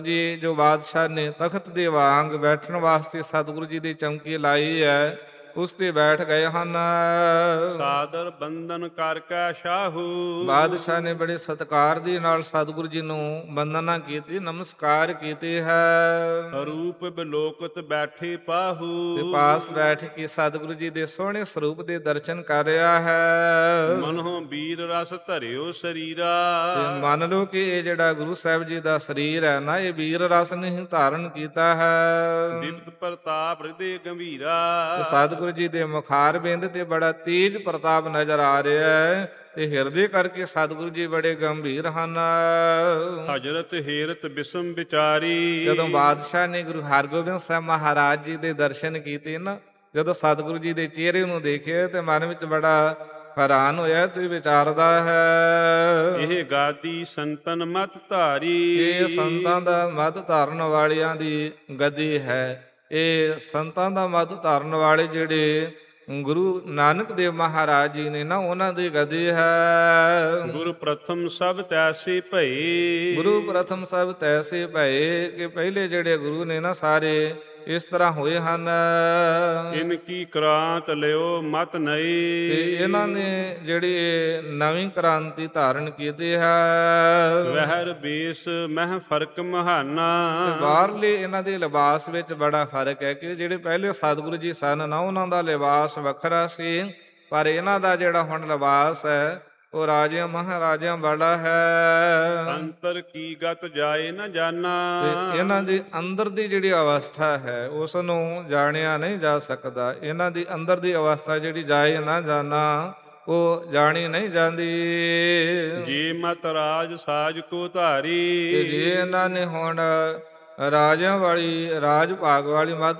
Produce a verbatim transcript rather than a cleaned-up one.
ਜੀ ਜੋ ਬਾਦਸ਼ਾਹ ਨੇ ਤਖਤ ਦੇ ਵਾਂਗ ਬੈਠਣ ਵਾਸਤੇ ਸਤਿਗੁਰੂ ਜੀ ਦੀ ਚੌਂਕੀ ਲਾਈ ਹੈ, ਉਸ ਤੇ ਬੈਠ ਗਏ ਹਨ। ਸਾਦਰ ਬੰਧਨ ਕਰ ਕੈ ਸ਼ਾਹੂ। ਬਾਦਸ਼ਾਹ ਨੇ ਬੜੇ ਸਤਿਕਾਰ ਦੇ ਨਾਲ ਸਤਿਗੁਰੂ ਜੀ ਨੂੰ ਵੰਦਨਾ ਕੀਤੀ, ਨਮਸਕਾਰ ਕੀਤੀ ਹੈ। ਰੂਪ ਬਿਲੋਕਤ ਬੈਠੇ ਪਾਹੂ। ਤੇ ਪਾਸ ਬੈਠ ਕੇ ਸਤਿਗੁਰੂ ਜੀ ਦੇ ਸੋਹਣੇ ਸਰੂਪ ਦੇ ਦਰਸ਼ਨ ਕਰ ਰਿਹਾ ਹੈ। ਮਨਹੁ ਵੀਰ ਰਸ ਧਰਿਓ ਸਰੀਰਾ। ਤੇ ਮੰਨ ਲਓ ਕਿ ਇਹ ਜਿਹੜਾ ਗੁਰੂ ਸਾਹਿਬ ਜੀ ਦਾ ਸਰੀਰ ਹੈ ਨਾ, ਇਹ ਵੀਰ ਰਸ ਨੇ ਹੀ ਧਾਰਨ ਕੀਤਾ ਹੈ। ਦੀਪਤ ਪ੍ਰਤਾਪ ਹਿਰਦੇ ਗੰਭੀਰਾ। ਤੇ ਸਤਿਗੁਰੂ ਜੀ ਦੇ ਮੁਖਾਰ ਬਿੰਦ ਤੇ ਬੜਾ ਤੇਜ ਪ੍ਰਤਾਪ ਨਜ਼ਰ ਆ ਰਿਹਾ ਹੈ, ਤੇ ਹਿਰਦੇ ਕਰਕੇ ਸਤਿਗੁਰੂ ਜੀ ਬੜੇ ਗੰਭੀਰ ਹਨ। ਹਜਰਤ ਹੇਰਤ ਬਿਸਮ ਵਿਚਾਰੀ। ਜਦੋਂ ਬਾਦਸ਼ਾਹ ਨੇ ਗੁਰੂ ਹਰਗੋਬਿੰਦ ਸਾਹਿਬ ਮਹਾਰਾਜ ਜੀ ਦੇ ਦਰਸ਼ਨ ਕੀਤੇ ਨਾ, ਜਦੋਂ ਸਤਿਗੁਰੂ ਜੀ ਦੇ ਚਿਹਰੇ ਨੂੰ ਦੇਖਿਆ ਤੇ ਮਨ ਵਿੱਚ ਬੜਾ ਹੈਰਾਨ ਹੋਇਆ ਤੇ ਵਿਚਾਰਦਾ ਹੈ, ਇਹ ਗਾਦੀ ਸੰਤਨ ਮਤ ਧਾਰੀ। ਇਹ ਸੰਤਾਂ ਦਾ ਮਤ ਧਾਰਨ ਵਾਲਿਆਂ ਦੀ ਗੱਦੀ ਹੈ। ਇਹ ਸੰਤਾਂ ਦਾ ਮਤ ਧਾਰਨ ਵਾਲੇ ਜਿਹੜੇ ਗੁਰੂ ਨਾਨਕ ਦੇਵ ਮਹਾਰਾਜ ਜੀ ਨੇ ਨਾ, ਉਹਨਾਂ ਦੀ ਗੱਦੀ ਹੈ। ਗੁਰੂ ਪ੍ਰਥਮ ਸਭ ਤੈਸੇ ਭਏ। ਗੁਰੂ ਪ੍ਰਥਮ ਸਭ ਤੈਸੇ ਭਏ, ਕਿ ਪਹਿਲੇ ਜਿਹੜੇ ਗੁਰੂ ਨੇ ਨਾ ਸਾਰੇ ਇਸ ਤਰ੍ਹਾਂ ਹੋਏ ਹਨ। ਇਨ ਕੀ ਕ੍ਰਾਂਤ ਲਿਓ ਮਤ ਨਈ। ਤੇ ਇਹਨਾਂ ਨੇ ਜਿਹੜੀ ਇਹ ਨਵੀਂ ਕ੍ਰਾਂਤੀ ਧਾਰਨ ਕੀਤੀ ਹੈ। ਵਹਿਰ ਬੇਸ ਮਹਿ ਫਰਕ ਮਹਾਨਾ। ਬਾਹਰਲੇ ਇਹਨਾਂ ਦੇ ਲਿਬਾਸ ਵਿੱਚ ਬੜਾ ਫਰਕ ਹੈ, ਕਿ ਜਿਹੜੇ ਪਹਿਲੇ ਸਤਿਗੁਰੂ ਜੀ ਸਨ ਨਾ, ਉਹਨਾਂ ਦਾ ਲਿਬਾਸ ਵੱਖਰਾ ਸੀ, ਪਰ ਇਹਨਾਂ ਦਾ ਜਿਹੜਾ ਹੁਣ ਲਿਬਾਸ ਹੈ ਉਹ ਰਾਜਿਆਂ ਮਹਾਰਾਜਿਆਂ ਵਾਲਾ ਹੈ। ਅੰਤਰ ਕੀ ਗਤ ਜਾਏ ਨਾ ਜਾਣਾ। ਤੇ ਇਹਨਾਂ ਦੀ ਅੰਦਰ ਦੀ ਜਿਹੜੀ ਅਵਸਥਾ ਹੈ ਉਸ ਨੂੰ ਜਾਣਿਆ ਨਹੀਂ ਜਾ ਸਕਦਾ। ਇਹਨਾਂ ਦੀ ਅੰਦਰ ਦੀ ਅਵਸਥਾ ਜਿਹੜੀ ਜਾਏ ਨਾ ਜਾਣਾ, ਉਹ ਜਾਣੀ ਨਹੀਂ ਜਾਂਦੀ। ਜੇ ਮਤ ਰਾਜ ਸਾਜ ਕੋ ਧਾਰੀ। ਤੇ ਜੇ ਇਹਨਾਂ ਨੇ ਹੁਣ ਰਾਜਿਆਂ ਵਾਲੀ ਰਾਜ ਭਾਗ ਵਾਲੀ ਮੱਤ